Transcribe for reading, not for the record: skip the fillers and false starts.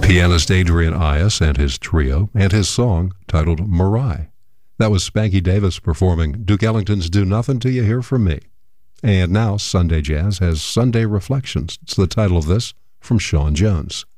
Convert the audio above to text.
Pianist Adrian Ias and his trio, and his song titled Marai. That was Spanky Davis performing Duke Ellington's Do Nothing Till You Hear From Me. And now Sunday Jazz has Sunday Reflections. It's the title of this from Sean Jones.